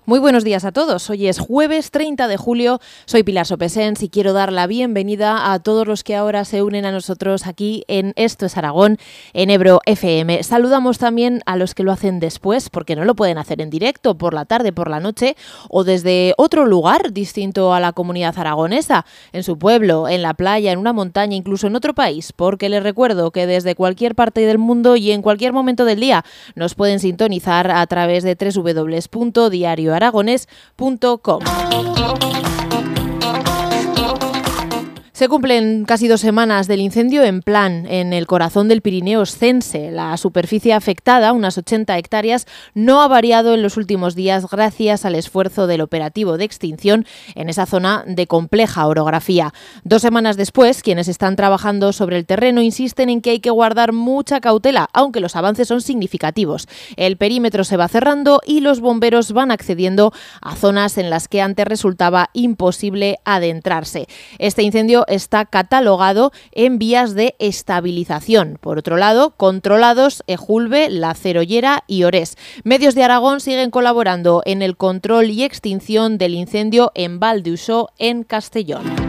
Muy buenos días a todos. Hoy es jueves 30 de julio. Soy Pilar Sopesens y quiero dar la bienvenida a todos los que ahora se unen a nosotros aquí en Esto es Aragón, en Ebro FM. Saludamos también a los que lo hacen después, porque no lo pueden hacer en directo, por la tarde, por la noche o desde otro lugar distinto a la comunidad aragonesa, en su pueblo, en la playa, en una montaña, incluso en otro país, porque les recuerdo que desde cualquier parte del mundo y en cualquier momento del día nos pueden sintonizar a través de www.diarioaragones.com. Se cumplen casi 2 semanas del incendio en Plan, en el corazón del Pirineo Oscense. La superficie afectada, unas 80 hectáreas, no ha variado en los últimos días gracias al esfuerzo del operativo de extinción en esa zona de compleja orografía. 2 semanas después, quienes están trabajando sobre el terreno insisten en que hay que guardar mucha cautela, aunque los avances son significativos. El perímetro se va cerrando y los bomberos van accediendo a zonas en las que antes resultaba imposible adentrarse. Este incendio está catalogado en vías de estabilización. Por otro lado, controlados Ejulbe, La Cerollera y Orés. Medios de Aragón siguen colaborando en el control y extinción del incendio en Val d'Uixó, en Castellón.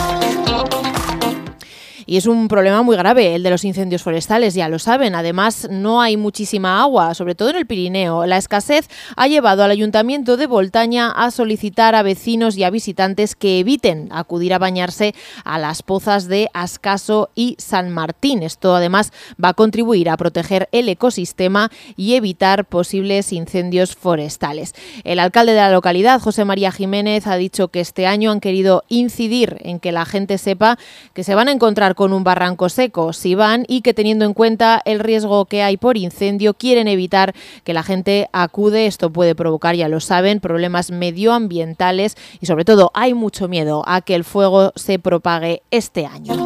Y es un problema muy grave el de los incendios forestales, ya lo saben. Además, no hay muchísima agua, sobre todo en el Pirineo. La escasez ha llevado al Ayuntamiento de Boltaña a solicitar a vecinos y a visitantes que eviten acudir a bañarse a las pozas de Ascaso y San Martín. Esto, además, va a contribuir a proteger el ecosistema y evitar posibles incendios forestales. El alcalde de la localidad, José María Jiménez, ha dicho que este año han querido incidir en que la gente sepa que se van a encontrar con un barranco seco si van y que, teniendo en cuenta el riesgo que hay por incendio, quieren evitar que la gente acude. Esto puede provocar, ya lo saben, problemas medioambientales y, sobre todo, hay mucho miedo a que el fuego se propague este año.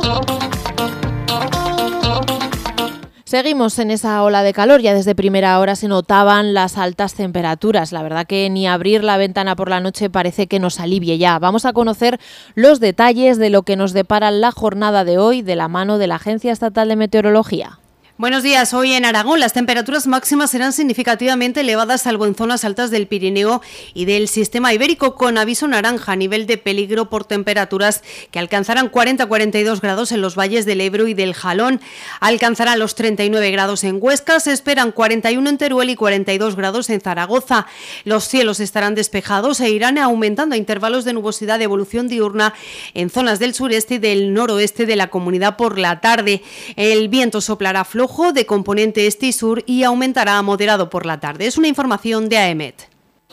Seguimos en esa ola de calor. Ya desde primera hora se notaban las altas temperaturas. La verdad que ni abrir la ventana por la noche parece que nos alivie ya. Vamos a conocer los detalles de lo que nos depara la jornada de hoy de la mano de la Agencia Estatal de Meteorología. Buenos días. Hoy en Aragón las temperaturas máximas serán significativamente elevadas, salvo en zonas altas del Pirineo y del sistema ibérico, con aviso naranja a nivel de peligro por temperaturas que alcanzarán 40-42 grados en los valles del Ebro y del Jalón. Alcanzarán los 39 grados en Huesca, se esperan 41 en Teruel y 42 grados en Zaragoza. Los cielos estarán despejados e irán aumentando a intervalos de nubosidad de evolución diurna en zonas del sureste y del noroeste de la comunidad por la tarde. El viento soplará flojo de componente este y sur y aumentará a moderado por la tarde. Es una información de AEMET.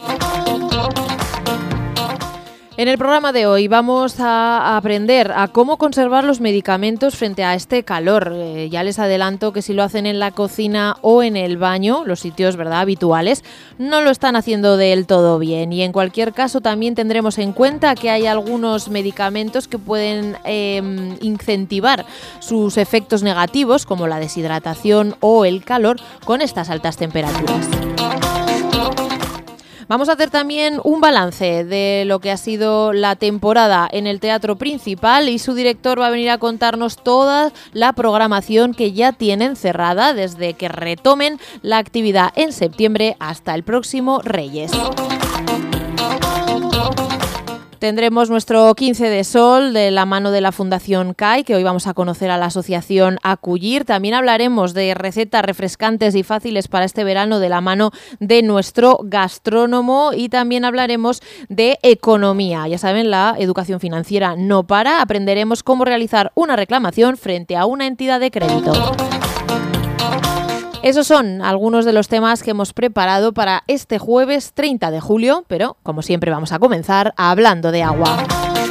En el programa de hoy vamos a aprender a cómo conservar los medicamentos frente a este calor. Ya les adelanto que si lo hacen en la cocina o en el baño, los sitios, ¿verdad?, habituales, no lo están haciendo del todo bien. Y en cualquier caso también tendremos en cuenta que hay algunos medicamentos que pueden incentivar sus efectos negativos, como la deshidratación o el calor, con estas altas temperaturas. Vamos a hacer también un balance de lo que ha sido la temporada en el Teatro Principal y su director va a venir a contarnos toda la programación que ya tienen cerrada desde que retomen la actividad en septiembre hasta el próximo Reyes. Tendremos nuestro 15 de sol de la mano de la Fundación CAI, que hoy vamos a conocer a la asociación Acullir. También hablaremos de recetas refrescantes y fáciles para este verano de la mano de nuestro gastrónomo y también hablaremos de economía. Ya saben, la educación financiera no para. Aprenderemos cómo realizar una reclamación frente a una entidad de crédito. Esos son algunos de los temas que hemos preparado para este jueves 30 de julio, pero como siempre vamos a comenzar hablando de agua.